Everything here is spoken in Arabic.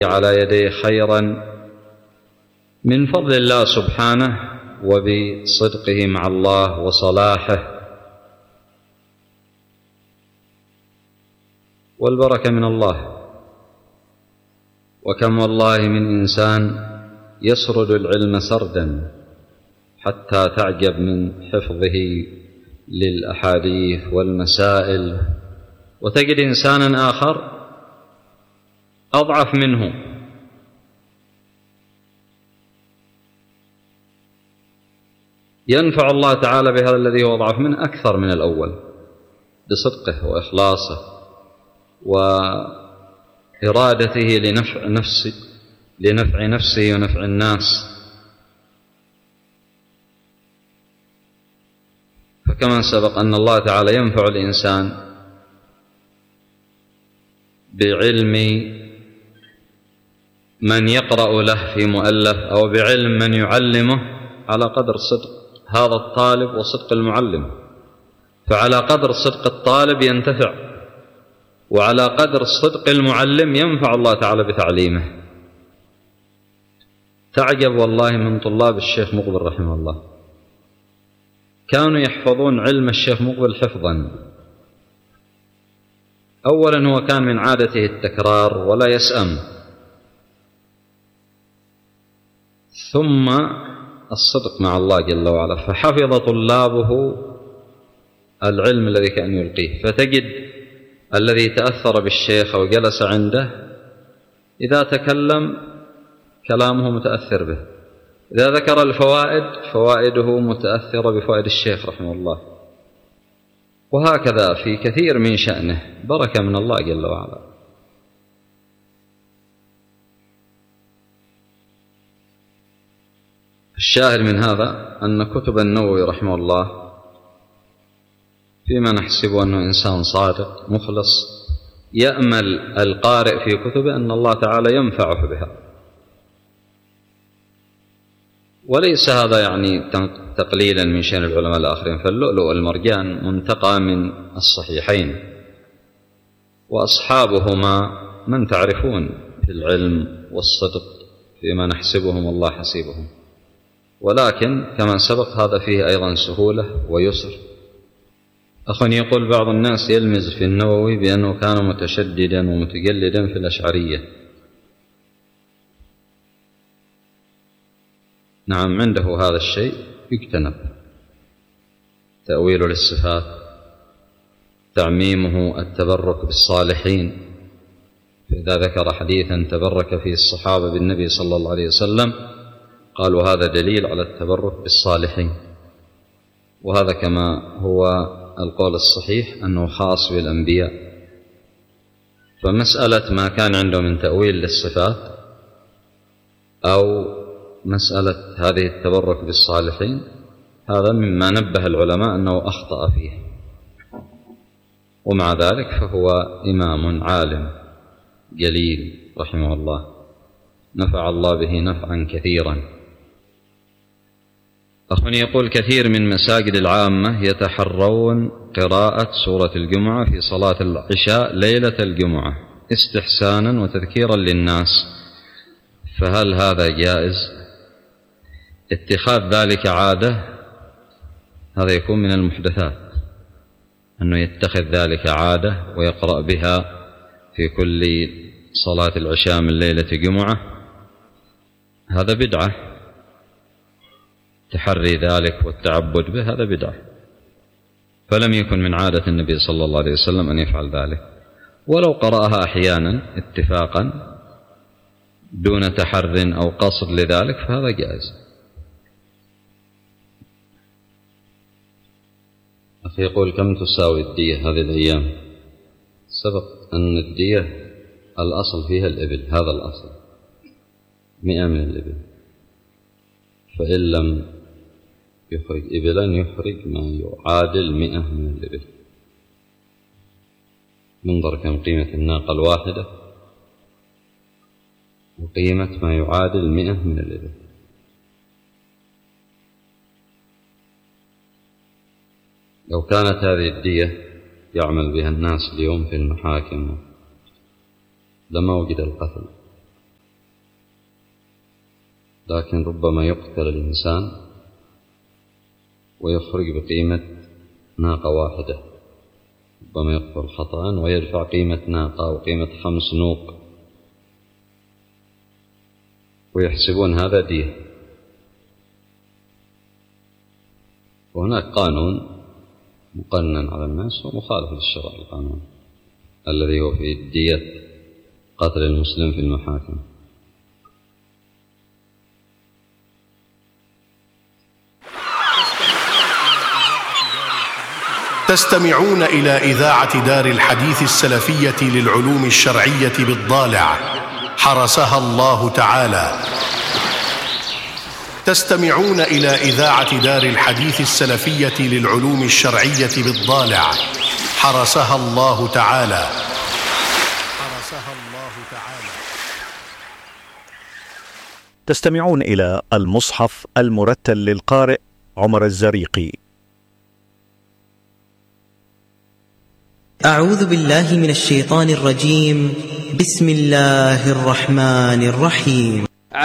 على يديه خيرا من فضل الله سبحانه وبصدقه مع الله وصلاحه، والبركة من الله. وكم والله من إنسان يسرد العلم سردا حتى تعجب من حفظه للأحاديث والمسائل، وتجد إنسانا آخر أضعف منه، ينفع الله تعالى بهذا الذي هو أضعف منه أكثر من الأول بصدقه وإخلاصه وإرادته لنفع نفسه ونفع الناس. فكما سبق أن الله تعالى ينفع الإنسان بعلم من يقرأ له في مؤلف أو بعلم من يعلمه على قدر صدق هذا الطالب وصدق المعلم، فعلى قدر صدق الطالب ينتفع، وعلى قدر صدق المعلم ينفع الله تعالى بتعليمه. تعجب والله من طلاب الشيخ مقبل رحمه الله، كانوا يحفظون علم الشيخ مقبل حفظا. أولا هو كان من عادته التكرار ولا يسأم، ثم الصدق مع الله جل وعلا، فحفظ طلابه العلم الذي كان يلقيه. فتجد الذي تأثر بالشيخ أو جلس عنده إذا تكلم كلامه متأثر به، إذا ذكر الفوائد فوائده متأثرة بفوائد الشيخ رحمه الله، وهكذا في كثير من شأنه، بركة من الله جل وعلا. الشاهد من هذا أن كتب النووي رحمه الله فيما نحسبه أنه إنسان صادق مخلص يأمل القارئ في كتبه أن الله تعالى ينفعه بها، وليس هذا يعني تقليلا من شأن العلماء الآخرين، فاللؤلؤ والمرجان منتقى من الصحيحين، وأصحابهما من تعرفون في العلم والصدق فيما نحسبهم الله حسيبهم، ولكن كما سبق هذا فيه أيضا سهولة ويسر. أخواني، يقول بعض الناس يلمز في النووي بأنه كان متشددا ومتجلدا في الأشعرية. نعم، عنده هذا الشيء يجتنب، تأويل للصفات، تعميمه التبرك بالصالحين، فإذا ذكر حديثا تبرك فيه الصحابة بالنبي صلى الله عليه وسلم قالوا هذا دليل على التبرك بالصالحين، وهذا كما هو القول الصحيح أنه خاص بالأنبياء. فمسألة ما كان عنده من تأويل للصفات أو مسألة هذه التبرك بالصالحين هذا مما نبه العلماء أنه أخطأ فيه، ومع ذلك فهو إمام عالم جليل رحمه الله، نفع الله به نفعا كثيرا. أخواني، يقول كثير من مساجد العامة يتحرون قراءة سورة الجمعة في صلاة العشاء ليلة الجمعة استحسانا وتذكيرا للناس، فهل هذا جائز؟ اتخاذ ذلك عادة هذا يكون من المحدثات، أنه يتخذ ذلك عادة ويقرأ بها في كل صلاة العشاء من ليلة جمعة، هذا بدعة. تحري ذلك والتعبد به هذا بدعة، فلم يكن من عادة النبي صلى الله عليه وسلم أن يفعل ذلك. ولو قرأها أحيانا اتفاقا دون تحر أو قصد لذلك فهذا جائز. أخي يقول كم تساوي الدية هذه الأيام؟ سبق أن الدية الأصل فيها الإبل، هذا الأصل 100 من الإبل، فإن لم يخرج إبلا يخرج ما يعادل 100 من الإبل. ننظر كم قيمة الناقة الواحدة وقيمة ما يعادل 100 من الإبل. لو كانت هذه الدية يعمل بها الناس اليوم في المحاكم لما وجد القتل. لكن ربما يقتل الإنسان ويخرج بقيمة ناقة واحدة، ربما يقتل خطأ ويدفع قيمة ناقة وقيمة 5 نوق ويحسبون هذا دية. وهناك قانون مقنن على الناس ومخالف للشرع، القانون الذي هو في دية قتل المسلم في المحاكم. تستمعون إلى إذاعة دار الحديث السلفية للعلوم الشرعية بالضالع حرسها الله تعالى. تستمعون إلى إذاعة دار الحديث السلفية للعلوم الشرعية بالضالع حرسها الله تعالى. حرسها الله تعالى. تستمعون إلى المصحف المرتل للقارئ عمر الزريقي. أعوذ بالله من الشيطان الرجيم. بسم الله الرحمن الرحيم.